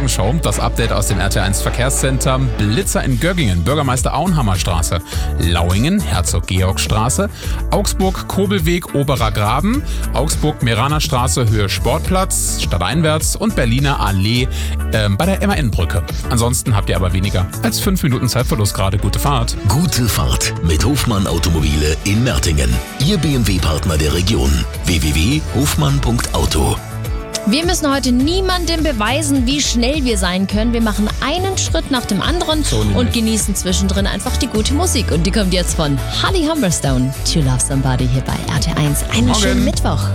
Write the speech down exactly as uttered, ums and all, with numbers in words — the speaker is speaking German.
Morgenshow. Das Update aus dem R T eins Verkehrscenter. Blitzer in Göggingen, Bürgermeister Auenhammerstraße. Lauingen, Herzog-Georg-Straße. Augsburg, Kobelweg, Oberer Graben. Augsburg, Meraner-Straße, Höhe Sportplatz, stadteinwärts und Berliner Allee äh, bei der Emma-Innenbrücke. Ansonsten habt ihr aber weniger als fünf Minuten Zeitverlust gerade. Gute Fahrt. Gute Fahrt mit Hofmann Automobile in Mertingen. Ihr B M W-Partner der Region. w w w punkt hofmann punkt auto. Wir müssen heute niemandem beweisen, wie schnell wir sein können. Wir machen einen Schritt nach dem anderen So nämlich. und genießen zwischendrin einfach die gute Musik. Und die kommt jetzt von Holly Humberstone. To Love Somebody hier bei R T eins. Einen Morgen. schönen Mittwoch.